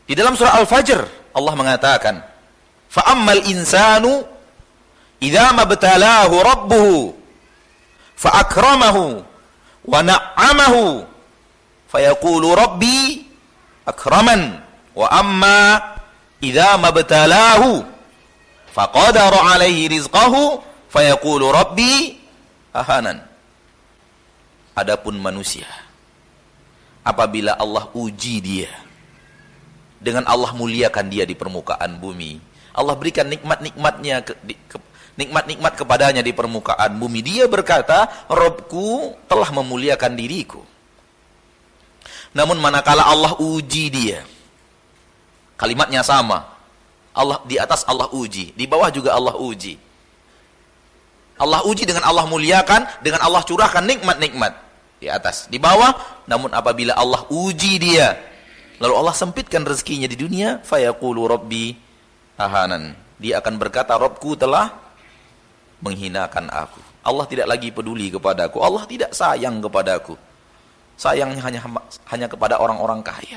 Di dalam surah Al-Fajr Allah mengatakan, "Fa ammal insanu idza mabtalahu rabbuhu fa akramahu wa na'amahu fayaqulu rabbi akraman wa amma idza mabtalahu faqadara alaihi rizqahu fayaqulu rabbi ahanan." Adapun manusia, apabila Allah uji dia, dengan Allah muliakan dia di permukaan bumi, Allah berikan nikmat-nikmat kepadanya di permukaan bumi, dia berkata, Robku telah memuliakan diriku. Namun manakala Allah uji dia, kalimatnya sama, Allah di atas Allah uji, di bawah juga Allah uji. Allah uji dengan Allah muliakan, dengan Allah curahkan nikmat-nikmat di atas, di bawah. Namun apabila Allah uji dia, lalu Allah sempitkan rezekinya di dunia, fayaqulu rabbi ahanan, dia akan berkata, Robku telah menghinakan aku. Allah tidak lagi peduli kepadaku, Allah tidak sayang kepadaku. Sayangnya hanya kepada orang-orang kaya.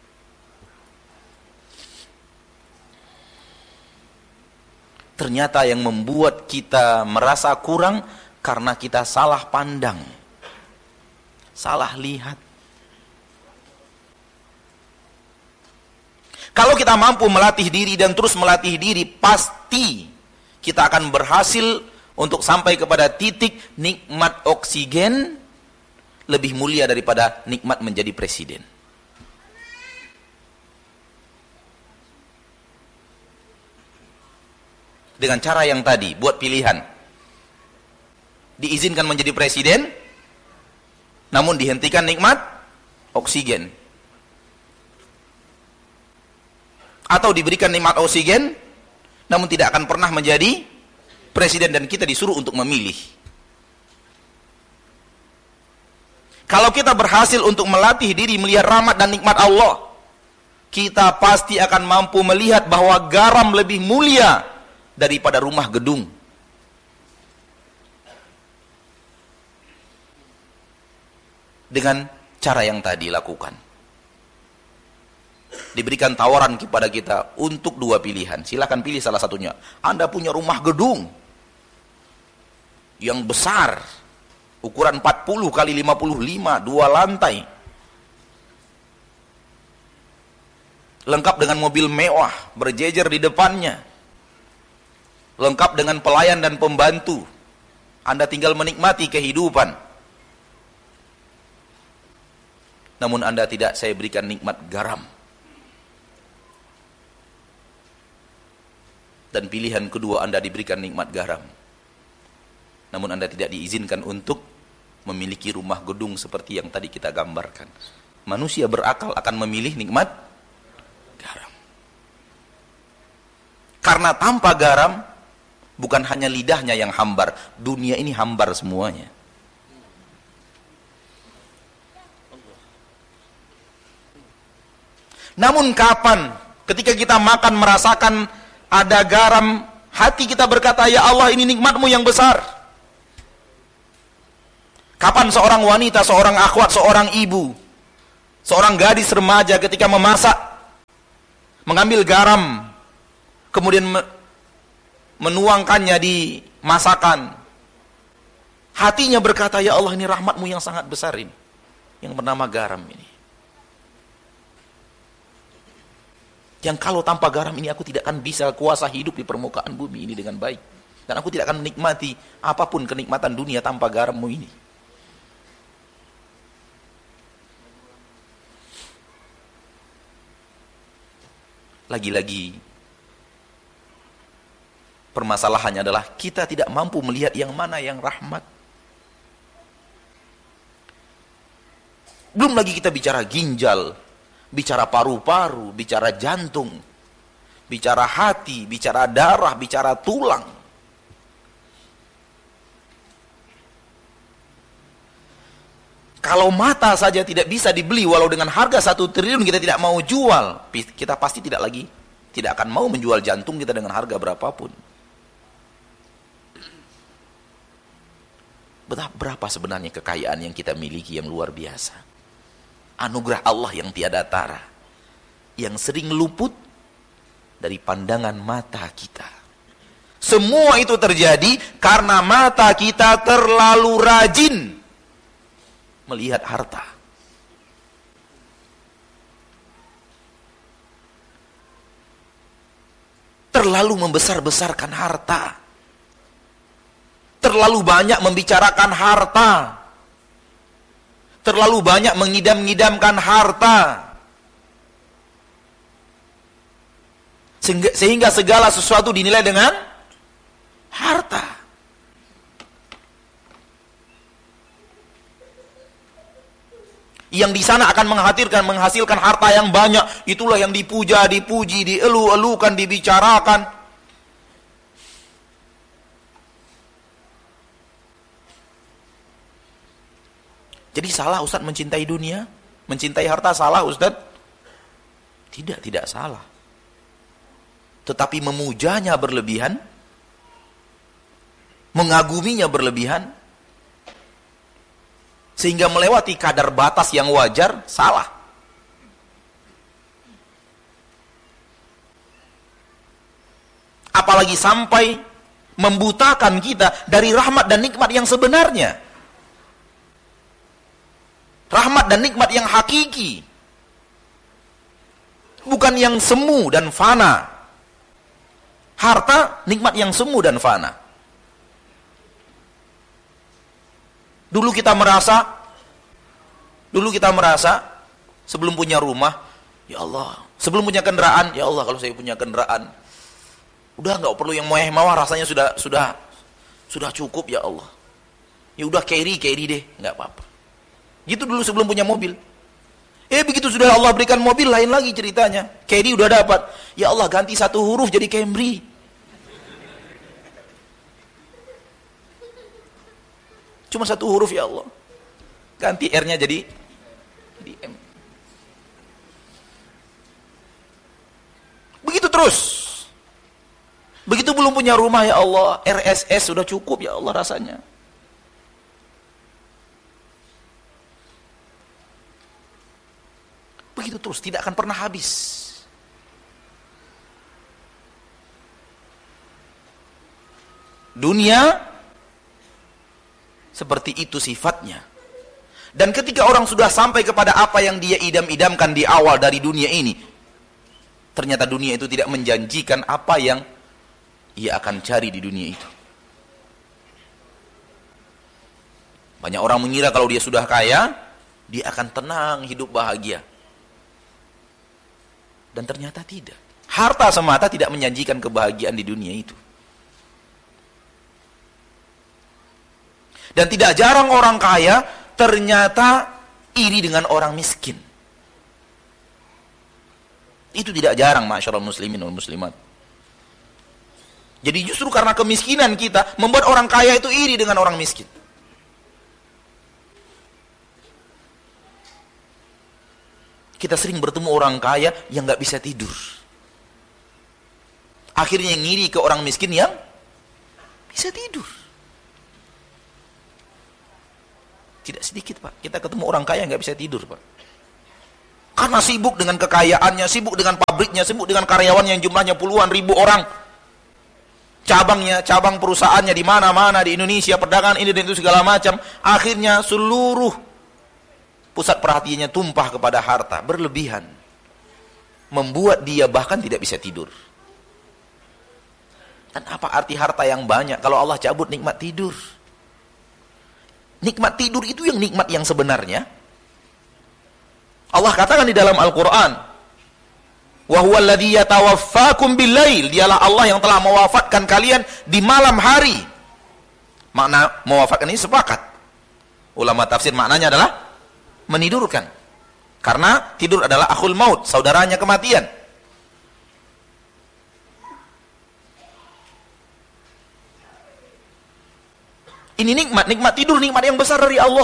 Ternyata yang membuat kita merasa kurang karena kita salah pandang, salah lihat. Kalau kita mampu melatih diri dan terus melatih diri, pasti kita akan berhasil untuk sampai kepada titik nikmat oksigen lebih mulia daripada nikmat menjadi presiden. Dengan cara yang tadi, buat pilihan. Diizinkan menjadi presiden, namun dihentikan nikmat oksigen. Atau diberikan nikmat oksigen, namun tidak akan pernah menjadi presiden dan kita disuruh untuk memilih. Kalau kita berhasil untuk melatih diri melihat rahmat dan nikmat Allah, kita pasti akan mampu melihat bahwa garam lebih mulia daripada rumah gedung. Dengan cara yang tadi lakukan. Diberikan tawaran kepada kita untuk dua pilihan. Silakan pilih salah satunya. Anda punya rumah gedung yang besar, ukuran 40 kali 55, 2 lantai. Lengkap dengan mobil mewah, berjejer di depannya. Lengkap dengan pelayan dan pembantu. Anda tinggal menikmati kehidupan. Namun Anda tidak saya berikan nikmat garam. Dan pilihan kedua Anda diberikan nikmat garam. Namun Anda tidak diizinkan untuk memiliki rumah gedung seperti yang tadi kita gambarkan. Manusia berakal akan memilih nikmat garam. Karena tanpa garam, bukan hanya lidahnya yang hambar, dunia ini hambar semuanya. Namun kapan ketika kita makan merasakan ada garam, hati kita berkata, ya Allah, ini nikmat-Mu yang besar. Kapan seorang wanita, seorang akhwat, seorang ibu, seorang gadis remaja ketika memasak, mengambil garam, kemudian menuangkannya di masakan, hatinya berkata, ya Allah, ini rahmat-Mu yang sangat besar ini, yang bernama garam ini. Yang kalau tanpa garam ini aku tidak akan bisa kuasa hidup di permukaan bumi ini dengan baik. Dan aku tidak akan menikmati apapun kenikmatan dunia tanpa garam-Mu ini. Lagi-lagi permasalahannya adalah kita tidak mampu melihat yang mana yang rahmat. Belum lagi kita bicara ginjal, bicara paru-paru, bicara jantung, bicara hati, bicara darah, bicara tulang. Kalau mata saja tidak bisa dibeli, walau dengan harga 1 triliun kita tidak mau jual, kita pasti tidak akan mau menjual jantung kita dengan harga berapapun. Berapa sebenarnya kekayaan yang kita miliki yang luar biasa? Anugerah Allah yang tiada tara, yang sering luput dari pandangan mata kita. Semua itu terjadi karena mata kita terlalu rajin melihat harta. Terlalu membesar-besarkan harta. Terlalu banyak membicarakan harta. Terlalu banyak mengidam-ngidamkan harta. Sehingga segala sesuatu dinilai dengan harta. Yang di sana akan menghasilkan harta yang banyak, itulah yang dipuja, dipuji, dielu-elukan, dibicarakan. Jadi salah Ustaz mencintai dunia? Mencintai harta salah Ustaz? Tidak salah. Tetapi memujanya berlebihan, mengaguminya berlebihan, sehingga melewati kadar batas yang wajar, salah. Apalagi sampai membutakan kita dari rahmat dan nikmat yang sebenarnya. Rahmat dan nikmat yang hakiki. Bukan yang semu dan fana. Harta, nikmat yang semu dan fana. Dulu kita merasa sebelum punya rumah, ya Allah, sebelum punya kendaraan, ya Allah kalau saya punya kendaraan, udah nggak perlu yang mewah-mewah, rasanya sudah cukup ya Allah. Ya udah carry deh, nggak apa-apa. Gitu dulu sebelum punya mobil. Begitu sudah Allah berikan mobil, lain lagi ceritanya. Carry udah dapat, ya Allah ganti satu huruf jadi Camry. Cuma satu huruf ya Allah. Ganti R-nya jadi M. Begitu terus. Begitu belum punya rumah ya Allah, RSS sudah cukup ya Allah rasanya. Begitu terus, tidak akan pernah habis. Dunia seperti itu sifatnya. Dan ketika orang sudah sampai kepada apa yang dia idam-idamkan di awal dari dunia ini, ternyata dunia itu tidak menjanjikan apa yang ia akan cari di dunia itu. Banyak orang mengira kalau dia sudah kaya, dia akan tenang, hidup bahagia. Dan ternyata tidak. Harta semata tidak menjanjikan kebahagiaan di dunia itu. Dan tidak jarang orang kaya ternyata iri dengan orang miskin. Itu tidak jarang, ma'asyiral muslimin wal muslimat. Jadi justru karena kemiskinan kita membuat orang kaya itu iri dengan orang miskin. Kita sering bertemu orang kaya yang nggak bisa tidur. Akhirnya ngiri ke orang miskin yang bisa tidur. Tidak sedikit Pak, kita ketemu orang kaya nggak bisa tidur Pak. Karena sibuk dengan kekayaannya, sibuk dengan pabriknya, sibuk dengan karyawannya yang jumlahnya puluhan ribu orang. Cabang perusahaannya di mana-mana di Indonesia, perdagangan ini dan itu segala macam. Akhirnya seluruh pusat perhatiannya tumpah kepada harta, berlebihan. Membuat dia bahkan tidak bisa tidur. Dan apa arti harta yang banyak kalau Allah cabut nikmat tidur? Nikmat tidur itu yang nikmat yang sebenarnya. Allah katakan di dalam Al-Quran, wa huwa alladzi yatawaffakum bil-lail, dialah Allah yang telah mewafatkan kalian di malam hari. Makna mewafatkan ini sepakat. Ulama tafsir maknanya adalah menidurkan. Karena tidur adalah akhul maut, saudaranya kematian. Ini nikmat tidur, nikmat yang besar dari Allah.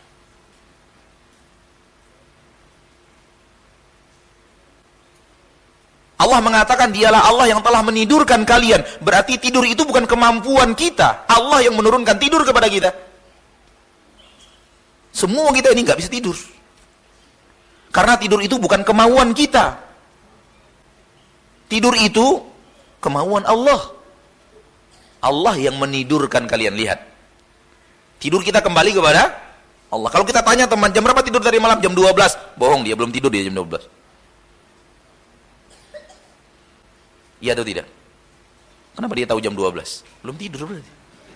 Allah mengatakan dialah Allah yang telah menidurkan kalian. Berarti tidur itu bukan kemampuan kita. Allah yang menurunkan tidur kepada kita. Semua kita ini nggak bisa tidur. Karena tidur itu bukan kemauan kita. Tidur itu kemauan Allah. Allah yang menidurkan kalian, lihat. Tidur kita kembali kepada Allah. Kalau kita tanya teman, jam berapa tidur tadi malam? Jam 12. Bohong, dia belum tidur, dia jam 12. Iya atau tidak? Kenapa dia tahu jam 12? Belum tidur berarti.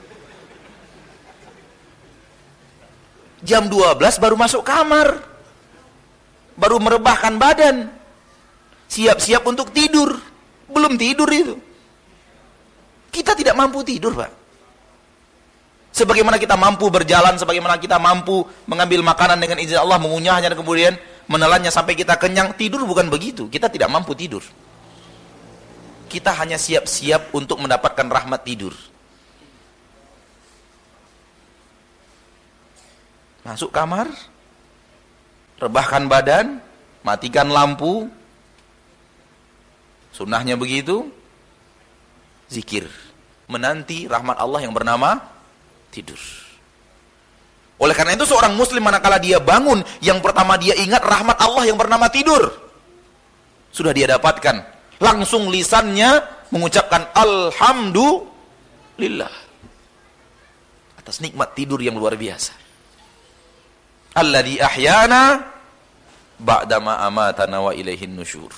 Jam 12 baru masuk kamar. Baru merebahkan badan. Siap-siap untuk tidur. Belum tidur itu. Kita tidak mampu tidur, Pak. Sebagaimana kita mampu berjalan, sebagaimana kita mampu mengambil makanan dengan izin Allah, mengunyahnya dan kemudian menelannya sampai kita kenyang, tidur bukan begitu. Kita tidak mampu tidur. Kita hanya siap-siap untuk mendapatkan rahmat tidur. Masuk kamar, rebahkan badan, matikan lampu, sunnahnya begitu, zikir, menanti rahmat Allah yang bernama tidur. Oleh karena itu seorang muslim manakala dia bangun, yang pertama dia ingat rahmat Allah yang bernama tidur. Sudah dia dapatkan. Langsung lisannya mengucapkan alhamdulillah atas nikmat tidur yang luar biasa. Alladzi ahyana ba'dama amatana wa ilaihin nusyur.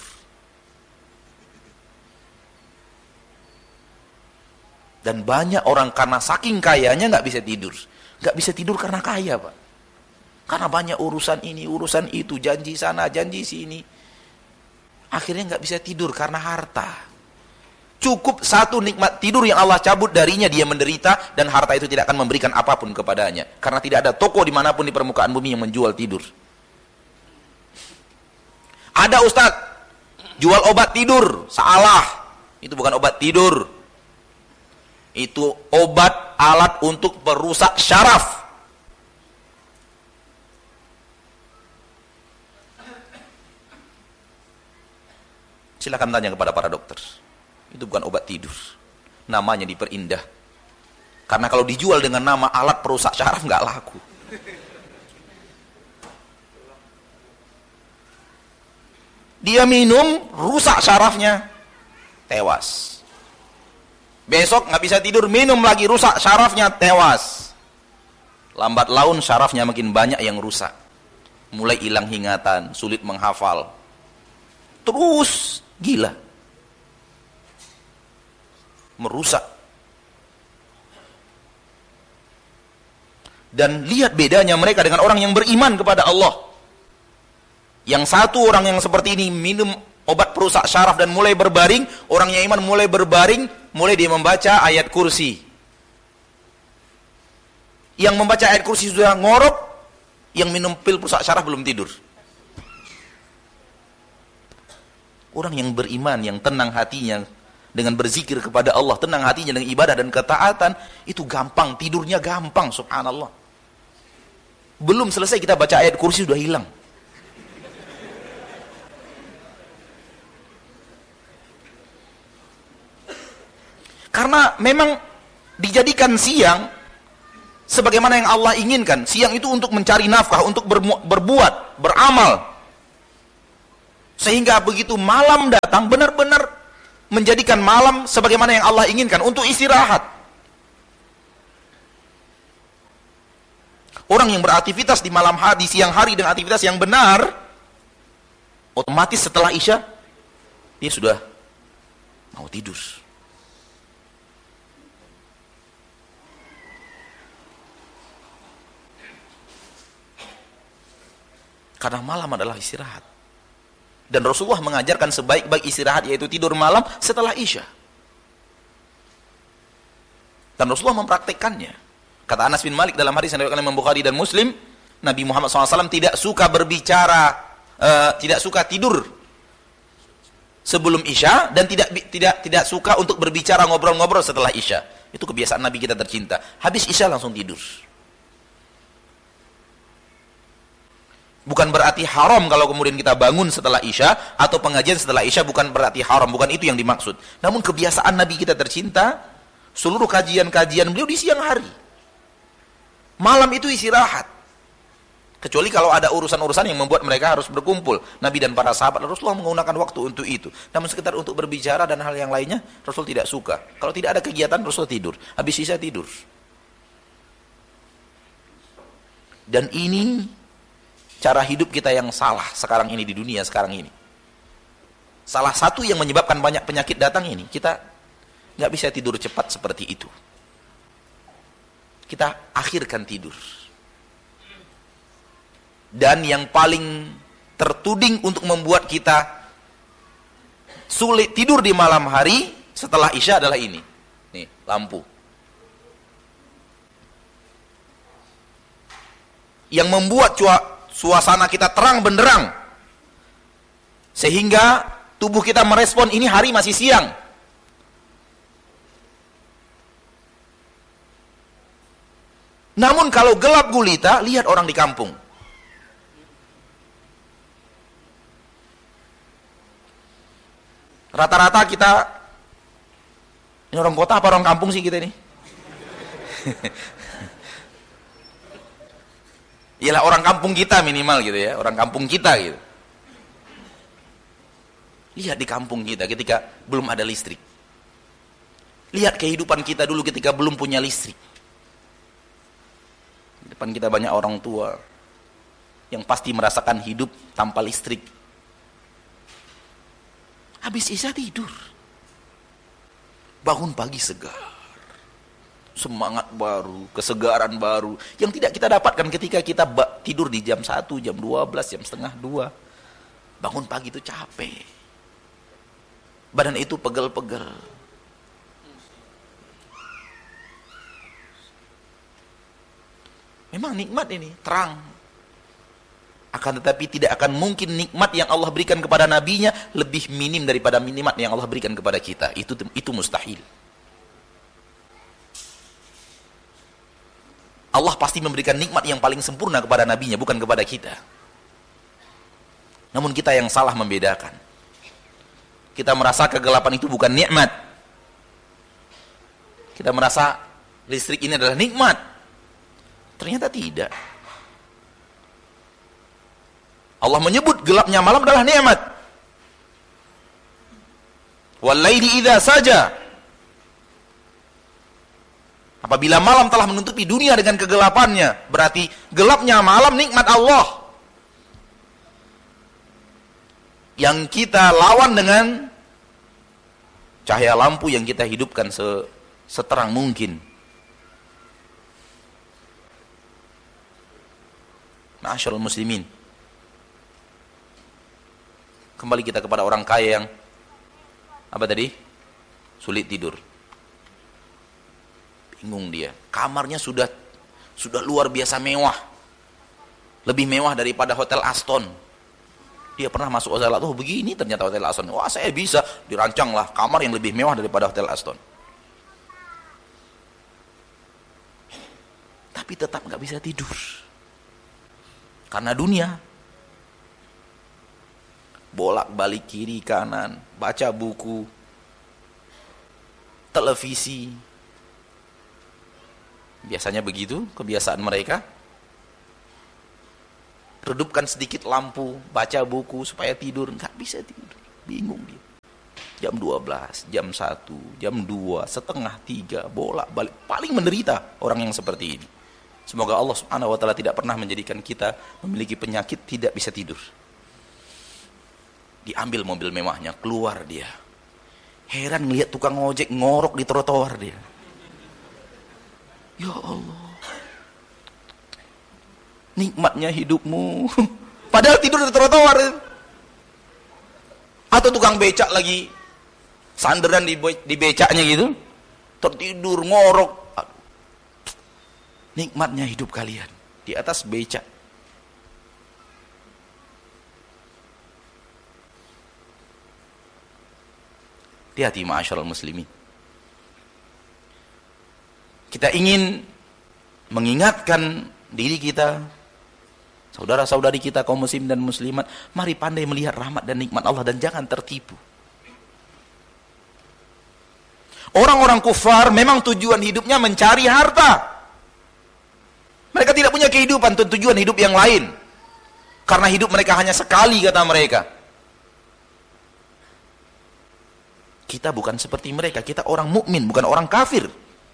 Dan banyak orang karena saking kayanya nggak bisa tidur. Nggak bisa tidur karena kaya, Pak. Karena banyak urusan ini, urusan itu, janji sana, janji sini. Akhirnya nggak bisa tidur karena harta. Cukup satu nikmat tidur yang Allah cabut darinya, dia menderita, dan harta itu tidak akan memberikan apapun kepadanya. Karena tidak ada toko dimanapun di permukaan bumi yang menjual tidur. Ada ustadz jual obat tidur, salah. Itu bukan obat tidur. Itu obat alat untuk perusak syaraf. Silakan tanya kepada para dokter. Itu bukan obat tidur. Namanya diperindah. Karena kalau dijual dengan nama alat perusak syaraf nggak laku. Dia minum, rusak syarafnya, tewas. Besok nggak bisa tidur, minum lagi, rusak syarafnya, tewas. Lambat laun syarafnya makin banyak yang rusak. Mulai hilang ingatan, sulit menghafal. Terus gila. Merusak. Dan lihat bedanya mereka dengan orang yang beriman kepada Allah. Yang satu orang yang seperti ini minum obat perusak syaraf dan mulai berbaring, orang yang iman mulai berbaring, mulai dia membaca ayat kursi. Yang membaca ayat kursi sudah ngorok, yang minum pil perusak syaraf belum tidur. Orang yang beriman, yang tenang hatinya dengan berzikir kepada Allah, tenang hatinya dengan ibadah dan ketaatan, itu gampang, tidurnya gampang, subhanallah. Belum selesai kita baca ayat kursi sudah hilang. Karena memang dijadikan siang sebagaimana yang Allah inginkan. Siang itu untuk mencari nafkah, untuk berbuat, beramal. Sehingga begitu malam datang, benar-benar menjadikan malam sebagaimana yang Allah inginkan, untuk istirahat. Orang yang beraktivitas di malam hari, di siang hari dengan aktivitas yang benar, otomatis setelah Isya, dia sudah mau tidur. Karena malam adalah istirahat. Dan Rasulullah mengajarkan sebaik-baik istirahat yaitu tidur malam setelah Isya. Dan Rasulullah mempraktekkannya. Kata Anas bin Malik dalam hadis yang diriwayatkan Imam Bukhari dan Muslim, Nabi Muhammad SAW tidak suka berbicara, tidak suka tidur sebelum Isya, dan tidak suka untuk berbicara ngobrol-ngobrol setelah Isya. Itu kebiasaan Nabi kita tercinta. Habis Isya langsung tidur. Bukan berarti haram kalau kemudian kita bangun setelah Isya atau pengajian setelah Isya, bukan berarti haram, bukan itu yang dimaksud. Namun kebiasaan Nabi kita tercinta, seluruh kajian-kajian beliau di siang hari. Malam itu istirahat. Kecuali kalau ada urusan-urusan yang membuat mereka harus berkumpul. Nabi dan para sahabat Rasulullah menggunakan waktu untuk itu. Namun sekedar untuk berbicara dan hal yang lainnya, Rasul tidak suka. Kalau tidak ada kegiatan, Rasul tidur. Habis sisa tidur. Dan ini cara hidup kita yang salah sekarang ini di dunia sekarang ini. Salah satu yang menyebabkan banyak penyakit datang ini, kita nggak bisa tidur cepat seperti itu. Kita akhirkan tidur. Dan yang paling tertuding untuk membuat kita sulit tidur di malam hari setelah Isya adalah ini. Nih, lampu. Yang membuat suasana kita terang benderang. Sehingga tubuh kita merespon ini hari masih siang. Namun kalau gelap gulita, lihat orang di kampung. Rata-rata kita, ini orang kota apa orang kampung sih kita ini? Ialah orang kampung kita minimal gitu ya, orang kampung kita gitu. Lihat di kampung kita ketika belum ada listrik. Lihat kehidupan kita dulu ketika belum punya listrik. Di depan kita banyak orang tua yang pasti merasakan hidup tanpa listrik. Habis Isya tidur. Bangun pagi segar. Semangat baru, kesegaran baru. Yang tidak kita dapatkan ketika kita tidur di jam 1, jam 12, jam setengah 2. Bangun pagi itu capek. Badan itu pegel-pegel. Memang nikmat ini, terang. Akan tetapi tidak akan mungkin nikmat yang Allah berikan kepada nabinya lebih minim daripada nikmat yang Allah berikan kepada kita. Itu mustahil. Allah pasti memberikan nikmat yang paling sempurna kepada nabinya, bukan kepada kita. Namun kita yang salah membedakan. Kita merasa kegelapan itu bukan nikmat. Kita merasa listrik ini adalah nikmat. Ternyata tidak. Allah menyebut gelapnya malam adalah nikmat. Wal-laili idza saja. Apabila malam telah menutupi dunia dengan kegelapannya, berarti gelapnya malam nikmat Allah. Yang kita lawan dengan cahaya lampu yang kita hidupkan seterang mungkin. Ma'asyiral muslimin. Kembali kita kepada orang kaya yang apa tadi? Sulit tidur. Bingung dia. Kamarnya sudah luar biasa mewah. Lebih mewah daripada Hotel Aston. Dia pernah masuk hotel itu begini ternyata Hotel Aston. Wah, saya bisa dirancanglah kamar yang lebih mewah daripada Hotel Aston. Tapi tetap nggak bisa tidur. Karena dunia. Bolak-balik kiri kanan, baca buku, televisi. Biasanya begitu kebiasaan mereka. Redupkan sedikit lampu, baca buku supaya tidur, nggak bisa tidur. Bingung dia. Jam 12, jam 1, jam 2, setengah 3, bolak-balik. Paling menderita orang yang seperti ini. Semoga Allah Subhanahu wa taala tidak pernah menjadikan kita memiliki penyakit tidak bisa tidur. Diambil mobil mewahnya, keluar dia. Heran ngelihat tukang ojek ngorok di trotoar dia. Ya Allah. Nikmatnya hidupmu. Padahal tidur di trotoar. Atau tukang becak lagi sandaran di becaknya gitu. Tertidur ngorok. Nikmatnya hidup kalian di atas becak. Hati-hati ma'asyiral muslimin. Kita ingin mengingatkan diri kita, saudara-saudari kita kaum muslim dan muslimat, mari pandai melihat rahmat dan nikmat Allah dan jangan tertipu. Orang-orang kufar memang tujuan hidupnya mencari harta. Mereka tidak punya kehidupan, tujuan hidup yang lain. Karena hidup mereka hanya sekali, kata mereka. Kita bukan seperti mereka, kita orang mukmin, bukan orang kafir.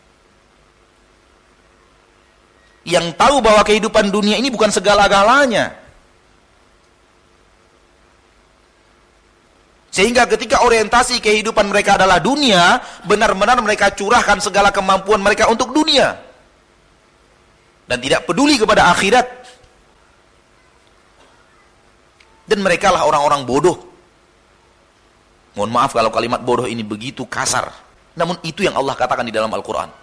Yang tahu bahwa kehidupan dunia ini bukan segala-galanya. Sehingga ketika orientasi kehidupan mereka adalah dunia, benar-benar mereka curahkan segala kemampuan mereka untuk dunia. Dan tidak peduli kepada akhirat. Dan mereka lah orang-orang bodoh. Mohon maaf kalau kalimat bodoh ini begitu kasar. Namun itu yang Allah katakan di dalam Al-Quran.